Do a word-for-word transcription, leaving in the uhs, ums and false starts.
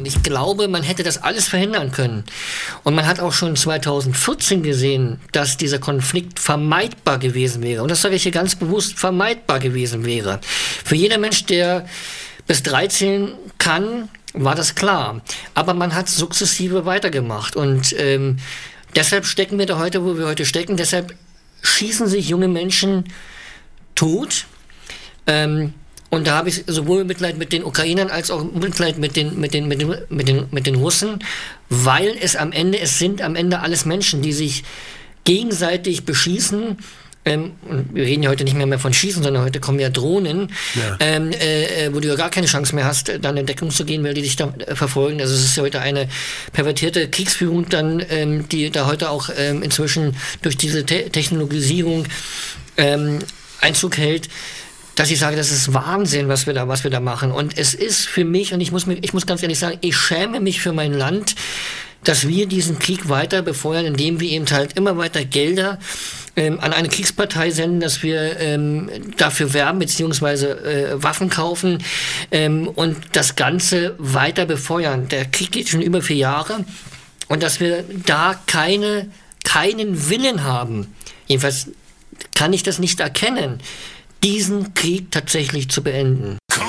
Und ich glaube, man hätte das alles verhindern können. Und man hat auch schon zweitausendvierzehn gesehen, dass dieser Konflikt vermeidbar gewesen wäre. Und das sage ich hier ganz bewusst, vermeidbar gewesen wäre. Für jeder Mensch, der bis dreizehn kann, war das klar. Aber man hat sukzessive weitergemacht. Und ähm, deshalb stecken wir da heute, wo wir heute stecken. Deshalb schießen sich junge Menschen tot. Ähm, und da habe ich sowohl Mitleid mit den Ukrainern als auch Mitleid mit den, mit den, mit den, mit den, mit den Russen, weil es am Ende, es sind am Ende alles Menschen, die sich gegenseitig beschießen. Ähm, und wir reden ja heute nicht mehr, mehr von Schießen, sondern heute kommen ja Drohnen, ja. Ähm, äh, wo du ja gar keine Chance mehr hast, dann in Deckung zu gehen, weil die dich da äh, verfolgen. Also es ist ja heute eine pervertierte Kriegsführung dann, ähm, die da heute auch ähm, inzwischen durch diese Te- Technologisierung ähm, Einzug hält, dass ich sage, das ist Wahnsinn, was wir da, was wir da machen. Und es ist für mich, und ich muss mir, ich muss ganz ehrlich sagen, ich schäme mich für mein Land, dass wir diesen Krieg weiter befeuern, indem wir eben halt immer weiter Gelder ähm, an eine Kriegspartei senden, dass wir ähm, dafür werben beziehungsweise äh, Waffen kaufen ähm, und das Ganze weiter befeuern. Der Krieg geht schon über vier Jahre und dass wir da keine, keinen Willen haben, jedenfalls kann ich das nicht erkennen, diesen Krieg tatsächlich zu beenden.